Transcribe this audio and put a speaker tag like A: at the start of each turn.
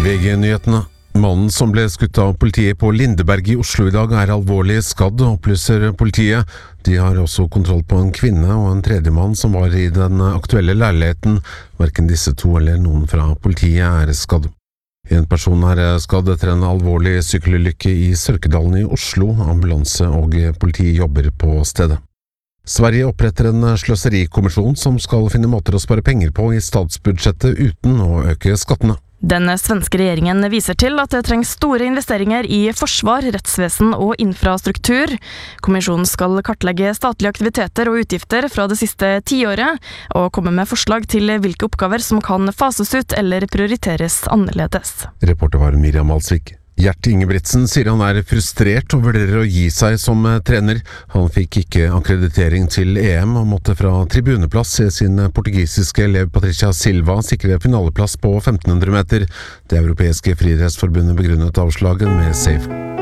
A: VG-nyhetene. Mannen som ble skutt av politiet på Lindeberg i Oslo i dag alvorlig skadd, opplyser politiet. De har også kontroll på en kvinne og en tredjemann som var i den aktuelle leiligheten. Hverken disse to eller noen fra politiet skadd. En person skadd etter en alvorlig sykkelulykke i Sørkedalen i Oslo. Ambulanse og politi jobber på stedet. Sverige oppretter en sløserikommisjon som skal finne måter å spare penger på i statsbudsjettet uten å øke skattene.
B: Den svenske regjeringen viser til at det trengs store investeringer i forsvar, rettsvesen og infrastruktur. Kommisjonen skal kartlegge statlige aktiviteter og utgifter fra det siste tiåret, og komme med forslag til hvilke oppgaver som kan fases ut eller prioriteres annerledes.
A: Reporter var Miriam Alsvik. Gjert Ingebrigtsen sier han frustrert og vurderer å gi seg som trener. Han fikk ikke akkreditering til EM og måtte fra tribuneplass se sin portugisiske elev Patricia Silva sikre finaleplass på 1500 meter. Det europeiske friidrettsforbundet begrunnet avslaget med safe.